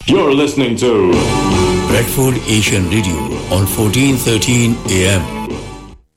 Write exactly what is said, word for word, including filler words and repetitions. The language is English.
You're listening to Bradford Asian Radio on fourteen thirteen A M.